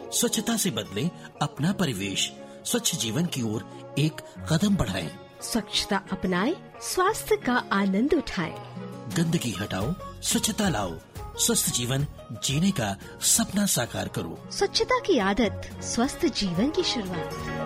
स्वच्छता से बदलें अपना परिवेश, स्वच्छ जीवन की ओर एक कदम बढ़ाएं। स्वच्छता अपनाएं, स्वास्थ्य का आनंद उठाएं। गंदगी हटाओ, स्वच्छता लाओ, स्वस्थ जीवन जीने का सपना साकार करो। स्वच्छता की आदत, स्वस्थ जीवन की शुरुआत।